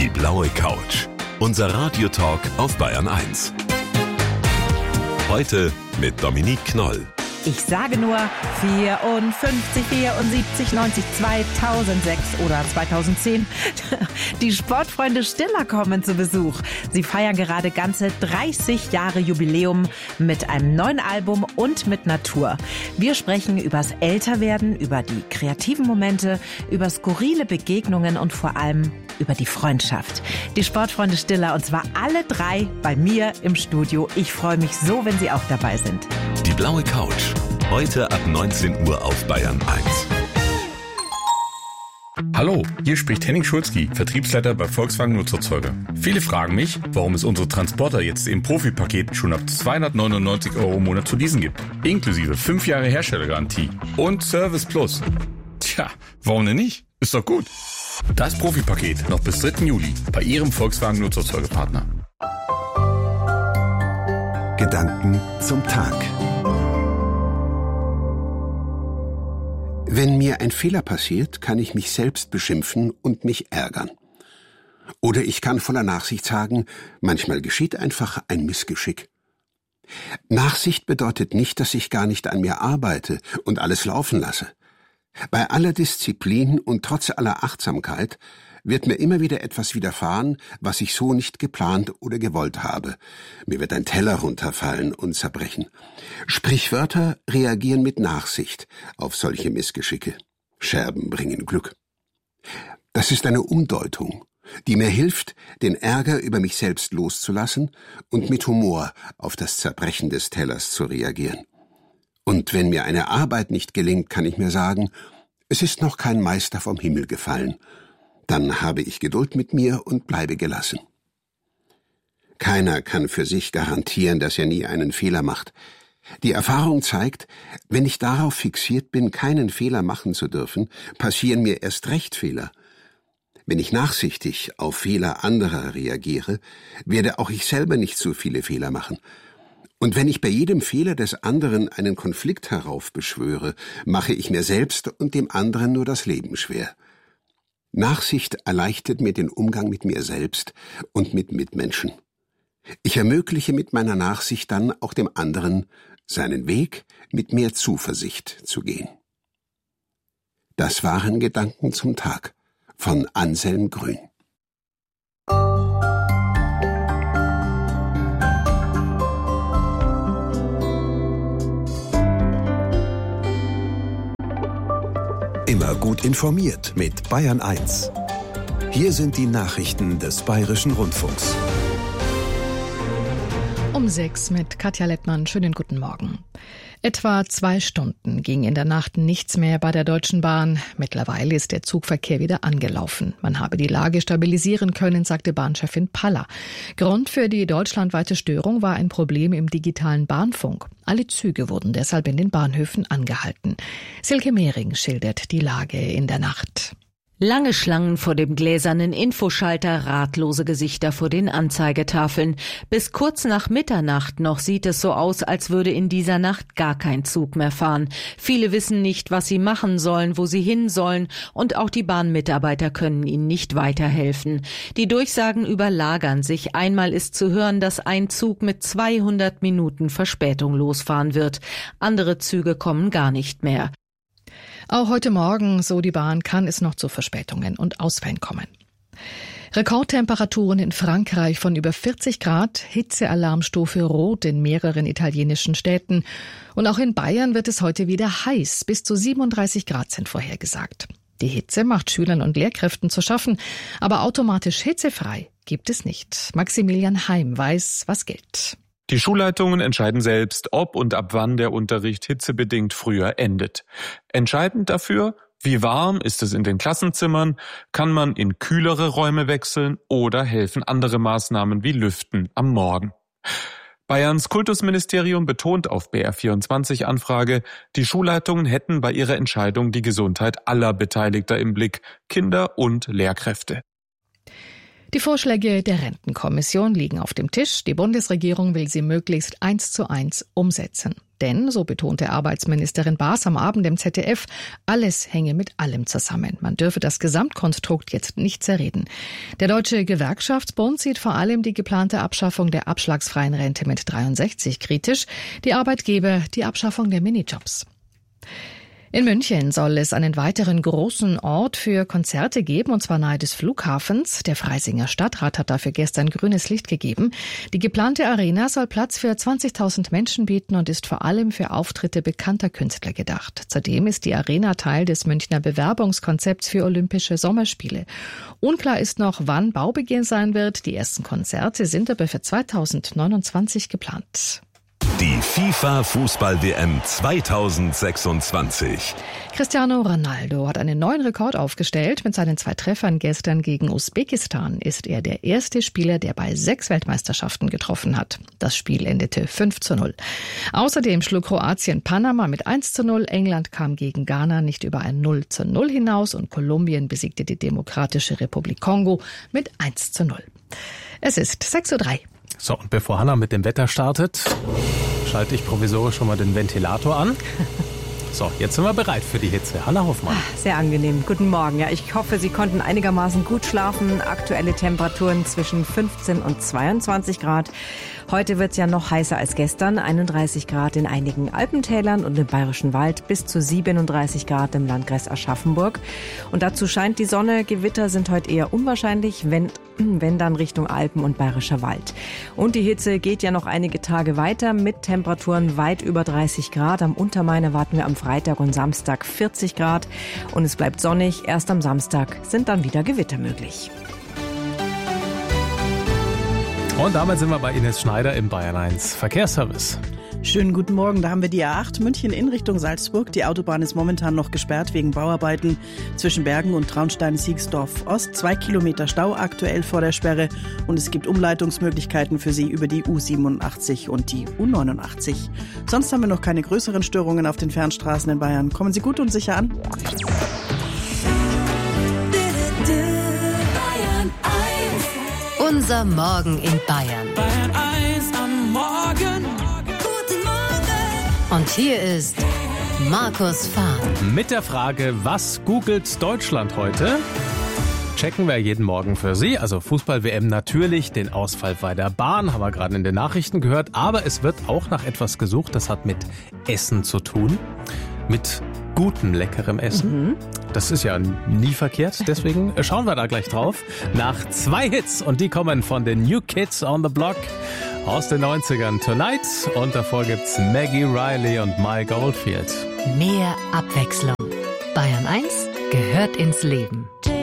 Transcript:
Die blaue Couch. Unser Radiotalk auf Bayern 1. Heute mit Dominique Knoll. Ich sage nur 54, 74, 90, 2006 oder 2010. Die Sportfreunde Stiller kommen zu Besuch. Sie feiern gerade ganze 30 Jahre Jubiläum mit einem neuen Album und mit Natur. Wir sprechen übers Älterwerden, über die kreativen Momente, über skurrile Begegnungen und vor allem über die Freundschaft. Die Sportfreunde Stiller, und zwar alle drei bei mir im Studio. Ich freue mich so, wenn Sie auch dabei sind. Die blaue Couch. Heute ab 19 Uhr auf Bayern 1. Hallo, hier spricht Henning Schulzki, Vertriebsleiter bei Volkswagen Nutzerzeuger. Viele fragen mich, warum es unsere Transporter jetzt im Profipaket schon ab 299 € im Monat zu leasen gibt. Inklusive 5 Jahre Herstellergarantie und Service Plus. Tja, warum denn nicht? Ist doch gut. Das Profipaket noch bis 3. Juli bei Ihrem Volkswagen Nutzerzeugerpartner. Gedanken zum Tag. Wenn mir ein Fehler passiert, kann ich mich selbst beschimpfen und mich ärgern. Oder ich kann voller Nachsicht sagen, manchmal geschieht einfach ein Missgeschick. Nachsicht bedeutet nicht, dass ich gar nicht an mir arbeite und alles laufen lasse. Bei aller Disziplin und trotz aller Achtsamkeit wird mir immer wieder etwas widerfahren, was ich so nicht geplant oder gewollt habe. Mir wird ein Teller runterfallen und zerbrechen. Sprichwörter reagieren mit Nachsicht auf solche Missgeschicke. Scherben bringen Glück. Das ist eine Umdeutung, die mir hilft, den Ärger über mich selbst loszulassen und mit Humor auf das Zerbrechen des Tellers zu reagieren. Und wenn mir eine Arbeit nicht gelingt, kann ich mir sagen, es ist noch kein Meister vom Himmel gefallen. Dann habe ich Geduld mit mir und bleibe gelassen. Keiner kann für sich garantieren, dass er nie einen Fehler macht. Die Erfahrung zeigt, wenn ich darauf fixiert bin, keinen Fehler machen zu dürfen, passieren mir erst recht Fehler. Wenn ich nachsichtig auf Fehler anderer reagiere, werde auch ich selber nicht so viele Fehler machen. Und wenn ich bei jedem Fehler des anderen einen Konflikt heraufbeschwöre, mache ich mir selbst und dem anderen nur das Leben schwer. Nachsicht erleichtert mir den Umgang mit mir selbst und mit Mitmenschen. Ich ermögliche mit meiner Nachsicht dann auch dem anderen, seinen Weg mit mehr Zuversicht zu gehen. Das waren Gedanken zum Tag von Anselm Grün. Immer gut informiert mit Bayern 1. Hier sind die Nachrichten des Bayerischen Rundfunks. Um 6 mit Katja Lettmann. Schönen guten Morgen. Etwa 2 Stunden ging in der Nacht nichts mehr bei der Deutschen Bahn. Mittlerweile ist der Zugverkehr wieder angelaufen. Man habe die Lage stabilisieren können, sagte Bahnchefin Paller. Grund für die deutschlandweite Störung war ein Problem im digitalen Bahnfunk. Alle Züge wurden deshalb in den Bahnhöfen angehalten. Silke Mehring schildert die Lage in der Nacht. Lange Schlangen vor dem gläsernen Infoschalter, ratlose Gesichter vor den Anzeigetafeln. Bis kurz nach Mitternacht noch sieht es so aus, als würde in dieser Nacht gar kein Zug mehr fahren. Viele wissen nicht, was sie machen sollen, wo sie hin sollen, und auch die Bahnmitarbeiter können ihnen nicht weiterhelfen. Die Durchsagen überlagern sich. Einmal ist zu hören, dass ein Zug mit 200 Minuten Verspätung losfahren wird. Andere Züge kommen gar nicht mehr. Auch heute Morgen, so die Bahn, kann es noch zu Verspätungen und Ausfällen kommen. Rekordtemperaturen in Frankreich von über 40 Grad, Hitzealarmstufe Rot in mehreren italienischen Städten. Und auch in Bayern wird es heute wieder heiß. Bis zu 37 Grad sind vorhergesagt. Die Hitze macht Schülern und Lehrkräften zu schaffen, aber automatisch hitzefrei gibt es nicht. Maximilian Heim weiß, was gilt. Die Schulleitungen entscheiden selbst, ob und ab wann der Unterricht hitzebedingt früher endet. Entscheidend dafür, wie warm ist es in den Klassenzimmern, kann man in kühlere Räume wechseln oder helfen andere Maßnahmen wie Lüften am Morgen. Bayerns Kultusministerium betont auf BR24-Anfrage, die Schulleitungen hätten bei ihrer Entscheidung die Gesundheit aller Beteiligter im Blick, Kinder und Lehrkräfte. Die Vorschläge der Rentenkommission liegen auf dem Tisch. Die Bundesregierung will sie möglichst 1:1 umsetzen. Denn, so betonte Arbeitsministerin Baas am Abend im ZDF, alles hänge mit allem zusammen. Man dürfe das Gesamtkonstrukt jetzt nicht zerreden. Der Deutsche Gewerkschaftsbund sieht vor allem die geplante Abschaffung der abschlagsfreien Rente mit 63 kritisch, die Arbeitgeber die Abschaffung der Minijobs. In München soll es einen weiteren großen Ort für Konzerte geben, und zwar nahe des Flughafens. Der Freisinger Stadtrat hat dafür gestern grünes Licht gegeben. Die geplante Arena soll Platz für 20.000 Menschen bieten und ist vor allem für Auftritte bekannter Künstler gedacht. Zudem ist die Arena Teil des Münchner Bewerbungskonzepts für Olympische Sommerspiele. Unklar ist noch, wann Baubeginn sein wird. Die ersten Konzerte sind aber für 2029 geplant. Die FIFA-Fußball-WM 2026. Cristiano Ronaldo hat einen neuen Rekord aufgestellt. Mit seinen 2 Treffern gestern gegen Usbekistan ist er der erste Spieler, der bei 6 Weltmeisterschaften getroffen hat. Das Spiel endete 5:0. Außerdem schlug Kroatien Panama mit 1:0. England kam gegen Ghana nicht über ein 0:0 hinaus und Kolumbien besiegte die Demokratische Republik Kongo mit 1:0. Es ist 6:03 Uhr. So, und bevor Hanna mit dem Wetter startet, schalte ich provisorisch schon mal den Ventilator an. So, jetzt sind wir bereit für die Hitze. Hanna Hoffmann. Sehr angenehm. Guten Morgen. Ja, ich hoffe, Sie konnten einigermaßen gut schlafen. Aktuelle Temperaturen zwischen 15 und 22 Grad. Heute wird es ja noch heißer als gestern. 31 Grad in einigen Alpentälern und im Bayerischen Wald, bis zu 37 Grad im Landkreis Aschaffenburg. Und dazu scheint die Sonne. Gewitter sind heute eher unwahrscheinlich, wenn dann Richtung Alpen und Bayerischer Wald. Und die Hitze geht ja noch einige Tage weiter mit Temperaturen weit über 30 Grad. Am Untermain erwarten wir am Freitag und Samstag 40 Grad. Und es bleibt sonnig. Erst am Samstag sind dann wieder Gewitter möglich. Und damit sind wir bei Ines Schneider im Bayern 1 Verkehrsservice. Schönen guten Morgen, da haben wir die A8 München in Richtung Salzburg. Die Autobahn ist momentan noch gesperrt wegen Bauarbeiten zwischen Bergen und Traunstein-Siegsdorf Ost. 2 Kilometer Stau aktuell vor der Sperre und es gibt Umleitungsmöglichkeiten für Sie über die U87 und die U89. Sonst haben wir noch keine größeren Störungen auf den Fernstraßen in Bayern. Kommen Sie gut und sicher an. Unser Morgen in Bayern. Bayern 1 am Morgen. Guten Morgen. Und hier ist Markus Fahn. Mit der Frage, was googelt Deutschland heute? Checken wir jeden Morgen für Sie. Also Fußball-WM natürlich, den Ausfall bei der Bahn, haben wir gerade in den Nachrichten gehört. Aber es wird auch nach etwas gesucht, das hat mit Essen zu tun. Mit gutem, leckerem Essen. Das ist ja nie verkehrt, deswegen schauen wir da gleich drauf. Nach 2 Hits und die kommen von den New Kids on the Block aus den 90ern. Tonight und davor gibt's Maggie Riley und Mike Oldfield. Mehr Abwechslung. Bayern 1 gehört ins Leben.